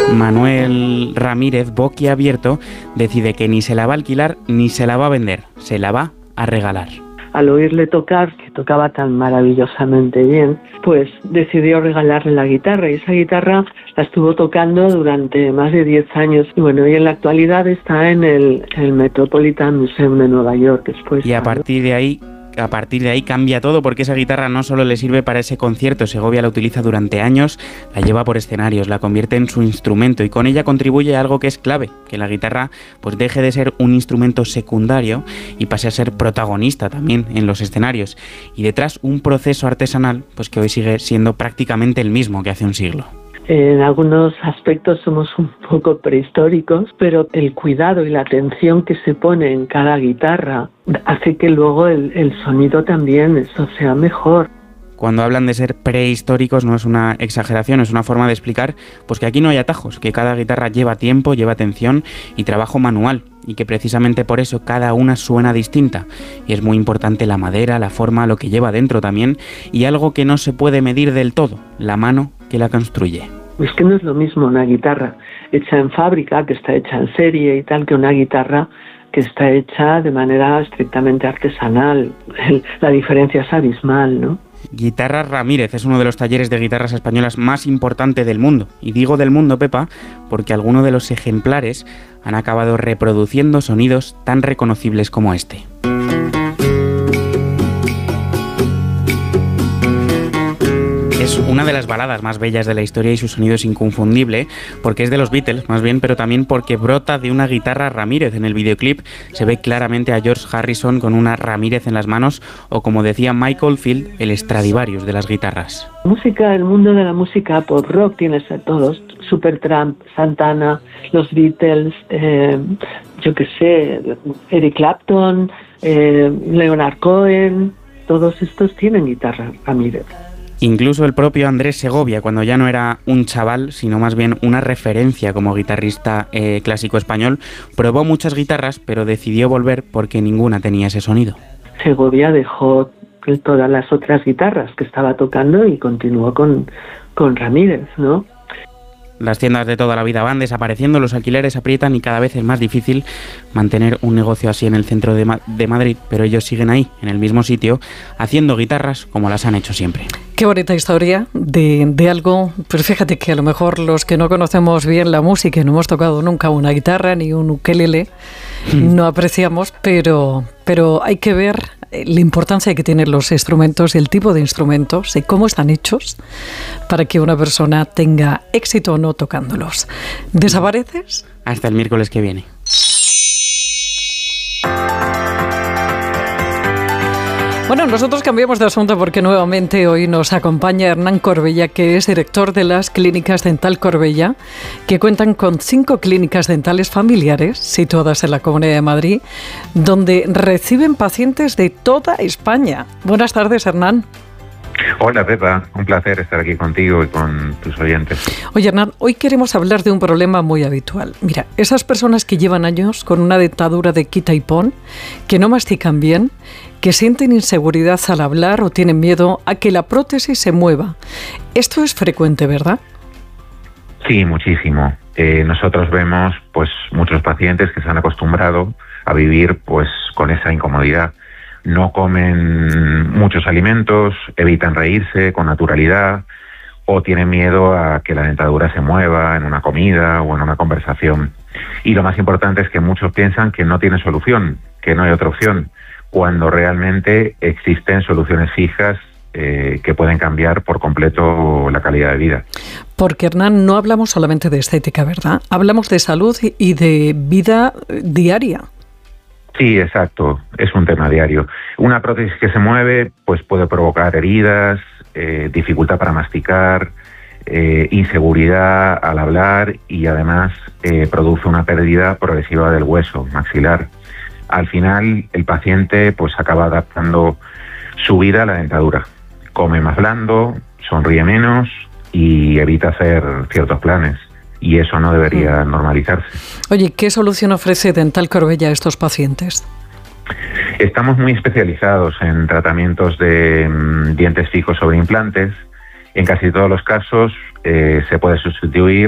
Manuel Ramírez, boquiabierto, decide que ni se la va a alquilar ni se la va a vender, se la va a regalar. Al oírle tocar, que tocaba tan maravillosamente bien, pues decidió regalarle la guitarra, y esa guitarra la estuvo tocando durante más de 10 años. Y bueno, y en la actualidad está en el Metropolitan Museum de Nueva York. Y a partir de ahí cambia todo, porque esa guitarra no solo le sirve para ese concierto, Segovia la utiliza durante años, la lleva por escenarios, la convierte en su instrumento y con ella contribuye a algo que es clave, que la guitarra pues deje de ser un instrumento secundario y pase a ser protagonista también en los escenarios. Y detrás un proceso artesanal pues que hoy sigue siendo prácticamente el mismo que hace un siglo. En algunos aspectos somos un poco prehistóricos, pero el cuidado y la atención que se pone en cada guitarra hace que luego el sonido también eso sea mejor. Cuando hablan de ser prehistóricos no es una exageración, es una forma de explicar pues que aquí no hay atajos, que cada guitarra lleva tiempo, lleva atención y trabajo manual, y que precisamente por eso cada una suena distinta. Y es muy importante la madera, la forma, lo que lleva dentro también, y algo que no se puede medir del todo, la mano que la construye. Es que no es lo mismo una guitarra hecha en fábrica, que está hecha en serie y tal, que una guitarra que está hecha de manera estrictamente artesanal. La diferencia es abismal, ¿no? Guitarras Ramírez es uno de los talleres de guitarras españolas más importante del mundo. Y digo del mundo, Pepa, porque algunos de los ejemplares han acabado reproduciendo sonidos tan reconocibles como este. Es una de las baladas más bellas de la historia y su sonido es inconfundible, porque es de los Beatles, más bien, pero también porque brota de una guitarra Ramírez. En el videoclip se ve claramente a George Harrison con una Ramírez en las manos, o como decía Michael Field, el Stradivarius de las guitarras. El mundo de la música pop rock tienes a todos, Supertramp, Santana, los Beatles, Eric Clapton, Leonard Cohen, todos estos tienen guitarra Ramírez. Incluso el propio Andrés Segovia, cuando ya no era un chaval, sino más bien una referencia como guitarrista clásico español, probó muchas guitarras, pero decidió volver porque ninguna tenía ese sonido. Segovia dejó todas las otras guitarras que estaba tocando y continuó con Ramírez, ¿no? Las tiendas de toda la vida van desapareciendo, los alquileres aprietan y cada vez es más difícil mantener un negocio así en el centro de Madrid, pero ellos siguen ahí, en el mismo sitio, haciendo guitarras como las han hecho siempre. Qué bonita historia de algo, pero fíjate que a lo mejor los que no conocemos bien la música y no hemos tocado nunca una guitarra ni un ukelele, no apreciamos, pero hay que ver la importancia que tienen los instrumentos, el tipo de instrumentos y cómo están hechos para que una persona tenga éxito o no tocándolos. ¿Desapareces? Hasta el miércoles que viene. Bueno, nosotros cambiamos de asunto porque nuevamente hoy nos acompaña Hernán Corbella, que es director de las Clínicas Dental Corbella, que cuentan con 5 clínicas dentales familiares situadas en la Comunidad de Madrid, donde reciben pacientes de toda España. Buenas tardes, Hernán. Hola, Pepa. Un placer estar aquí contigo y con tus oyentes. Oye, Hernán, hoy queremos hablar de un problema muy habitual. Mira, esas personas que llevan años con una dentadura de quita y pon, que no mastican bien, que sienten inseguridad al hablar o tienen miedo a que la prótesis se mueva. Esto es frecuente, ¿verdad? Sí, muchísimo. Nosotros vemos pues muchos pacientes que se han acostumbrado a vivir pues con esa incomodidad. No comen muchos alimentos, evitan reírse con naturalidad o tienen miedo a que la dentadura se mueva en una comida o en una conversación. Y lo más importante es que muchos piensan que no tiene solución, que no hay otra opción, cuando realmente existen soluciones fijas que pueden cambiar por completo la calidad de vida. Porque, Hernán, no hablamos solamente de estética, ¿verdad? Hablamos de salud y de vida diaria. Sí, exacto. Es un tema diario. Una prótesis que se mueve pues puede provocar heridas, dificultad para masticar, inseguridad al hablar y además produce una pérdida progresiva del hueso maxilar. Al final, el paciente pues acaba adaptando su vida a la dentadura. Come más blando, sonríe menos y evita hacer ciertos planes. Y eso no debería normalizarse. Oye, ¿qué solución ofrece Dental Corbella a estos pacientes? Estamos muy especializados en tratamientos de dientes fijos sobre implantes. En casi todos los casos se puede sustituir